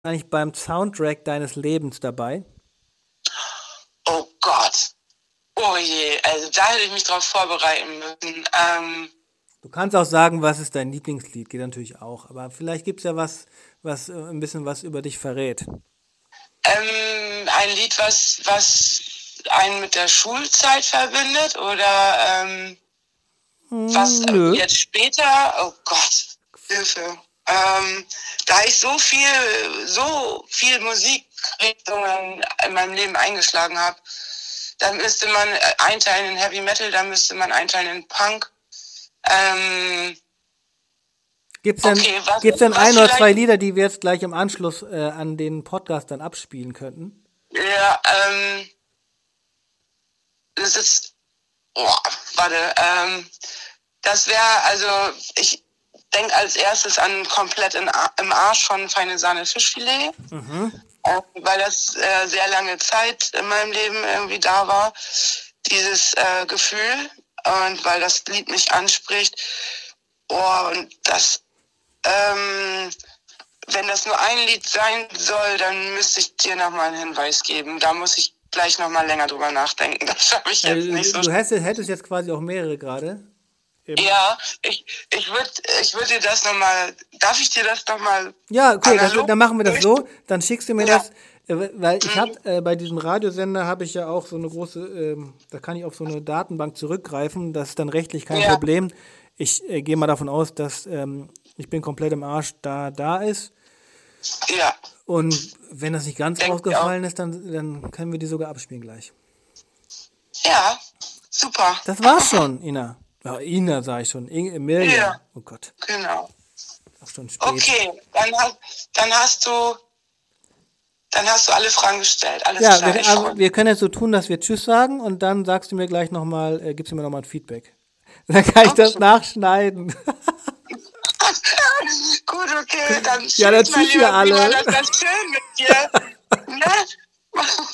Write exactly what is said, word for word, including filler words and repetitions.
eigentlich beim Soundtrack deines Lebens dabei? Oh Gott. Oh je, also da hätte ich mich drauf vorbereiten müssen. Ähm, Du kannst auch sagen, was ist dein Lieblingslied, geht natürlich auch. Aber vielleicht gibt es ja was, was äh, ein bisschen was über dich verrät. ähm, ein Lied, was, was einen mit der Schulzeit verbindet oder ähm, was Hm, nö. jetzt später, oh Gott, Hilfe. Ähm, da ich so viel, so viel Musikrichtungen in meinem Leben eingeschlagen habe, dann müsste man einteilen in Heavy Metal, dann müsste man einteilen in Punk. Ähm, Gibt es denn, okay, was, gibt's denn was ein oder vielleicht, zwei Lieder, die wir jetzt gleich im Anschluss äh, an den Podcast dann abspielen könnten? ja, ähm, das ist, oh, warte, ähm, das wäre, also, ich denke als erstes an komplett in, im Arsch von Feine Sahne Fischfilet, Mhm. äh, weil das äh, sehr lange Zeit in meinem Leben irgendwie da war, dieses äh, Gefühl, und weil das Lied mich anspricht. Oh, und das, ähm, wenn das nur ein Lied sein soll, dann müsste ich dir nochmal einen Hinweis geben. Da muss ich gleich nochmal länger drüber nachdenken. Das schaffe ich jetzt Also, nicht so du schnell. hättest, hättest jetzt quasi auch mehrere gerade. Eben. Ja, ich, ich würde ich würd dir das nochmal, darf ich dir das nochmal Ja, okay, das, analog dann machen wir das durch? so. Dann schickst du mir Ja. das, äh, weil ich Mhm. habe äh, bei diesem Radiosender habe ich ja auch so eine große, ähm, da kann ich auf so eine Datenbank zurückgreifen. Das ist dann rechtlich kein Ja, Problem. Ich äh, gehe mal davon aus, dass ähm, ich bin komplett im Arsch da da ist. ja, Und wenn das nicht ganz denke ich auch. ausgefallen ist, dann, dann können wir die sogar abspielen gleich. Ja, super. Das war's schon, Ina. Ja, Ina sage ich schon. Inge, Mirjam. Ja, Oh Gott, genau. auch schon spät. Okay, dann, hast- dann hast du, dann hast du alle Fragen gestellt. Alles Ja, klar, wir, ich freue aber mich. wir können jetzt so tun, dass wir Tschüss sagen und dann sagst du mir gleich nochmal, äh, gibst du mir nochmal ein Feedback. Dann kann ich das Okay. nachschneiden. Gut, okay, dann Ja, dann tschüss, mein tschüss ihr lieber Prima, alle. das war schön mit dir. Ne?